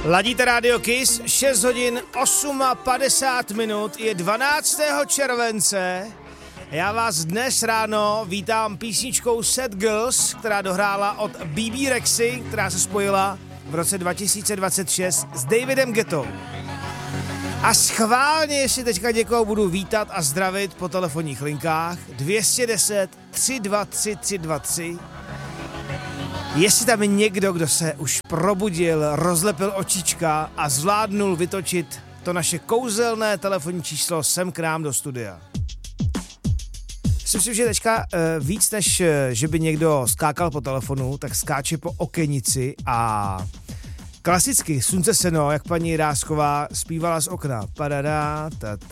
Ladíte Radio Kiss, 6 hodin 58 minut, je 12. července. Já vás dnes ráno vítám písničkou Sad Girls, která dohrála od BB Rexy, která se spojila v roce 2026 s Davidem Guettou. A schválně, jestli teďka někoho budu vítat a zdravit po telefonních linkách 210 323 323. Jestli tam je někdo, kdo se už probudil, rozlepil očička a zvládnul vytočit to naše kouzelné telefonní číslo sem k nám do studia. Myslím, že teďka víc než, že by někdo skákal po telefonu, tak skáče po okenici a klasicky Slunce seno, jak paní Rásková zpívala z okna. Padada,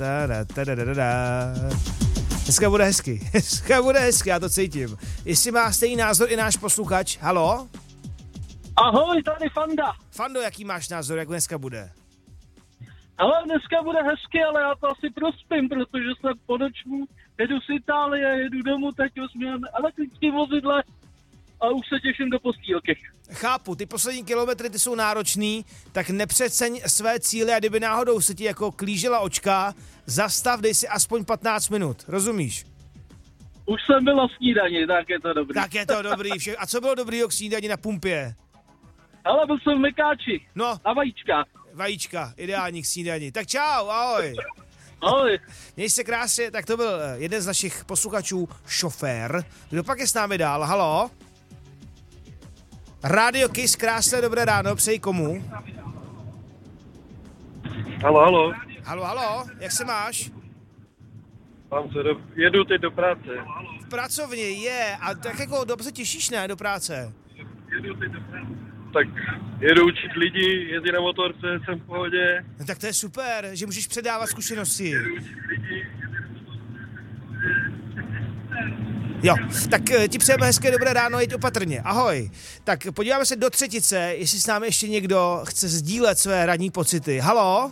Dneska bude hezky, já to cítím. Jestli má stejný názor i náš posluchač, halo? Ahoj, tady Fanda. Fando, jaký máš názor, jak dneska bude? Ale dneska bude hezky, ale já to asi prospím, protože se po nočku jedu z Itálie, jedu domů, teď jsme na elektrickém vozidle a už se těším do postýlky. Chápu, ty poslední kilometry ty jsou náročný, tak nepřeceň své cíle a kdyby náhodou se ti jako klížela očka, zastav, dej si aspoň 15 minut, rozumíš? Už jsem byl na snídani, tak je to dobrý. Tak je to dobrý, a co bylo dobrýho k snídani na pumpě? Ale byl jsem v Mekáči, no, na vajíčkách. Vajíčka, ideální k snídani. Tak čau, ahoj. Ahoj. Měj se krásně, tak to byl jeden z našich posluchačů, šofér. Kdo pak je s námi dál, halo? Radio Kiss, krásné dobré ráno, přeji komu? Halo. Halo, jak se máš? Jedu teď do práce. V pracovně, je, a tak jako dobře těšíš, ne, do práce? Tak jedu učit lidi, jezdit na motorce, jsem v pohodě. No, tak to je super, že můžeš předávat zkušenosti. Jo, tak ti přejeme hezké dobré ráno, jeď opatrně, ahoj. Tak podíváme se do třetice, jestli s námi ještě někdo chce sdílet své ranní pocity. Halo?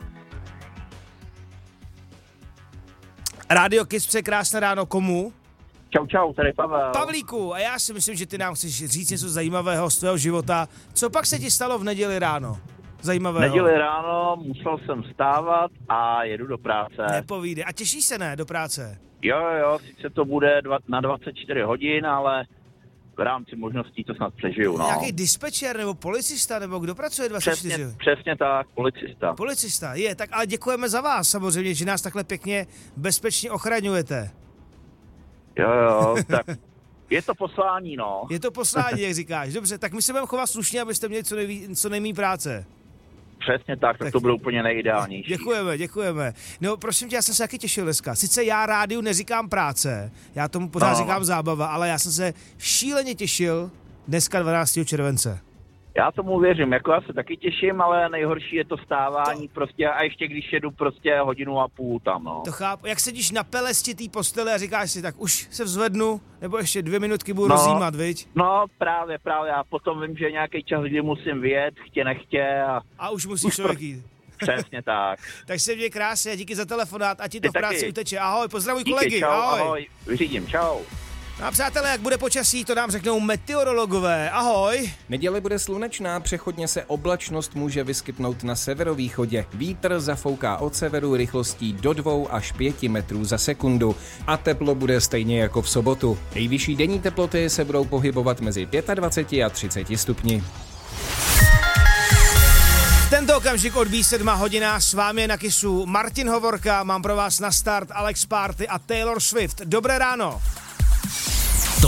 Radio Kiss, přeje krásné ráno, komu? Čau, tady Pavel. Pavlíku, a já si myslím, že ty nám chceš říct něco zajímavého z tvého života. Co pak se ti stalo v neděli ráno? Zajímavého. V neděli ráno musel jsem vstávat a jedu do práce. Nepovídej. A těšíš se, ne, do práce? Jo, sice to bude na 24 hodin, ale v rámci možností to snad přežiju, no. Nějaký dispečer nebo policista, nebo kdo pracuje 24? Přesně tak, policista. Policista, je, tak ale děkujeme za vás samozřejmě, že nás takhle pěkně bezpečně ochraňujete. Jo, tak je to poslání, no. Je to poslání, jak říkáš. Dobře, tak my se budeme chovat slušně, abyste měli co nejméně práce. Přesně tak to bylo úplně nejideálnější. Děkujeme. No prosím tě, já jsem se taky těšil dneska. Sice já rádiu neříkám práce, já tomu pořád říkám zábava, ale já jsem se šíleně těšil dneska 12. července. Já tomu věřím, jako já se taky těším, ale nejhorší je to vstávání prostě a ještě když jedu prostě 1,5 hodiny tam, no. To chápu, jak sedíš na pelesti té postele a říkáš si, tak už se vzvednu, nebo ještě 2 minutky budu rozjímat, viď? No právě, a potom vím, že nějaký čas, kdy musím vyjet, chtě nechtě a už musíš člověk jít. Přesně tak. Tak se měj krásně, díky za telefonát a ti to v práci uteče. Ahoj, pozdravuj kolegy, čau, ahoj. Vyřídím, čau. No a přátelé, jak bude počasí, to nám řeknou meteorologové. Ahoj. Neděle bude slunečná, přechodně se oblačnost může vyskytnout na severovýchodě. Vítr zafouká od severu rychlostí do 2 až 5 metrů za sekundu. A teplo bude stejně jako v sobotu. Nejvyšší denní teploty se budou pohybovat mezi 25 a 30 stupni. Tento okamžik odbíjí 7 hodina, s vámi je na Kissu Martin Hovorka, mám pro vás na start Alex Party a Taylor Swift. Dobré ráno.